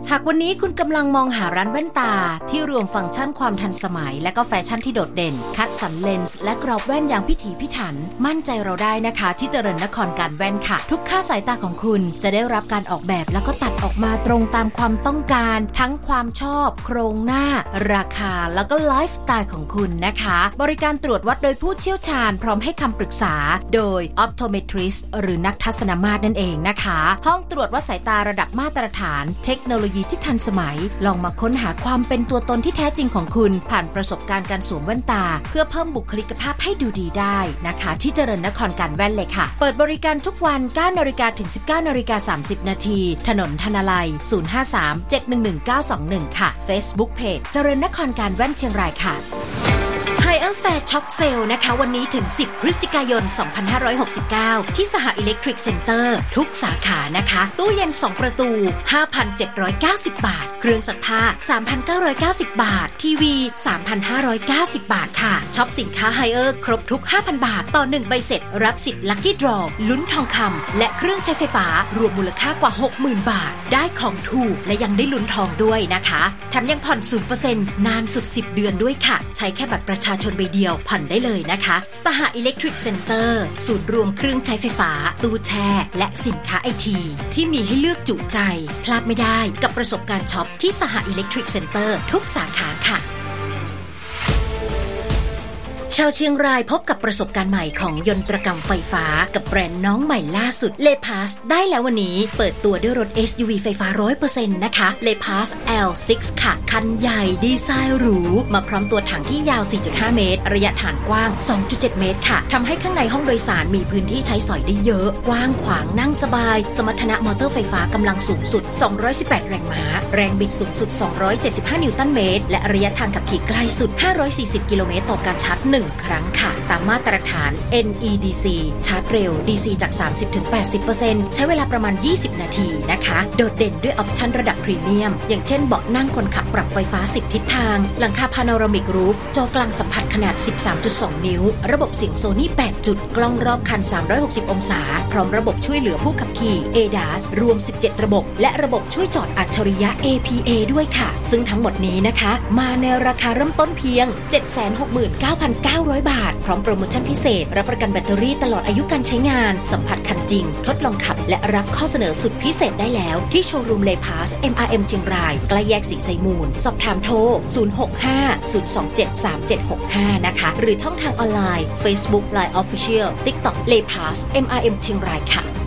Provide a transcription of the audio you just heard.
หากวันนี้คุณกำลังมองหาร้านแว่นตาที่รวมฟังก์ชันความทันสมัยและก็แฟชั่นที่โดดเด่นคัดสรรเลนส์และกรอบแว่นอย่างพิถีพิถันมั่นใจเราได้นะคะที่เจริญนครการแว่นค่ะทุกค่าสายตาของคุณจะได้รับการออกแบบแล้วก็ตัดออกมาตรงตามความต้องการทั้งความชอบโครงหน้าราคาแล้วก็ไลฟ์สไตล์ของคุณนะคะบริการตรวจวัดโดยผู้เชี่ยวชาญพร้อมให้คำปรึกษาโดย Optometrist หรือนักทัศนมาตรนั่นเองนะคะห้องตรวจวัดสายตาระดับมาตรฐานเทคโนโลยีที่ทันสมัยลองมาค้นหาความเป็นตัวตนที่แท้จริงของคุณผ่านประสบการณ์การสวมแว่นตาเพื่อเพิ่มบุคลิกภาพให้ดูดีได้นะคะที่เจริญนครการแว่นเลยค่ะเปิดบริการทุกวัน 9:00 นถึง 19:30 นถนนธนาลัย 053-711-921 ค่ะ Facebook Page เจริญนครการแว่นเชียงรายค่ะHigher Fair Shock Sale นะคะวันนี้ถึง 10 พฤศจิกายน 2569 ที่สหอิเล็กทริกเซ็นเตอร์ทุกสาขานะคะตู้เย็น 2 ประตู 5,790 บาทเครื่องซักผ้า 3,990 บาททีวี 3,590 บาทค่ะช็อปสินค้า Higher ครบทุก 5,000 บาทต่อ1ใบเสร็จรับสิทธิ์ Lucky Draw ลุ้นทองคำและเครื่องใช้ไฟฟ้ารวมมูลค่ากว่า 60,000 บาทได้ของถูกและยังได้ลุ้นทองด้วยนะคะแถมยังผ่อน 0% นานสุด 10 เดือนด้วยค่ะใช้แค่บัตรประชาชนใบเดียวผ่อนได้เลยนะคะสหอิเล็กทริกเซ็นเตอร์ศูนย์รวมเครื่องใช้ไฟฟ้าตู้แช่และสินค้าไอทีที่มีให้เลือกจุใจพลาดไม่ได้กับประสบการณ์ช็อปที่สหอิเล็กทริกเซ็นเตอร์ทุกสาขาค่ะชาวเชียงรายพบกับประสบการณ์ใหม่ของยนตรกรรมไฟฟ้ากับแบรนด์น้องใหม่ล่าสุด Lepas ได้แล้ววันนี้เปิดตัวด้วยรถ SUV ไฟฟ้า 100% นะคะ Lepas L6 ค่ะคันใหญ่ดีไซน์หรูมาพร้อมตัวถังที่ยาว 4.5 เมตรระยะฐานกว้าง 2.7 เมตรค่ะทำให้ข้างในห้องโดยสารมีพื้นที่ใช้สอยได้เยอะกว้างขวางนั่งสบายสมรรถนะมอเตอร์ไฟฟ้ากำลังสูงสุด218แรงม้าแรงบิดสูงสุด275นิวตันเมตรและระยะทางขับขี่ใกล้สุด540กิโลเมตรต่อการชาร์จ1ครั้งค่ะตามมาตรฐาน NEDC ชาร์จเร็ว DC จาก 30-80% ใช้เวลาประมาณ20นาทีนะคะโดดเด่นด้วยออปชั่นระดับพรีเมียมอย่างเช่นเบาะนั่งคนขับปรับไฟฟ้า10ทิศทางหลังคาพาโนรามิกรูฟจอกลางสัมผัสขนาด 13.2 นิ้วระบบเสียงโซนี่8จุดกล้องรอบคัน360องศาพร้อมระบบช่วยเหลือผู้ขับขี่ ADAS รวม17ระบบและระบบช่วยจอดอัจฉริยะ APA ด้วยค่ะซึ่งทั้งหมดนี้นะคะมาในราคาเริ่มต้นเพียง 769,900 บาทพร้อมโปรโมชั่นพิเศษรับประกันแบตเตอรี่ตลอดอายุการใช้งานสัมผัสคันจริงทดลองขับและรับข้อเสนอสุดพิเศษได้แล้วที่โชว์รูมเลพาส MRM เชียงรายใกล้แยกศรีไซมูลสอบถามโทร 065-027-3765 นะคะหรือช่องทางออนไลน์ Facebook Line Official TikTok เลพาส MRM เชียงรายค่ะ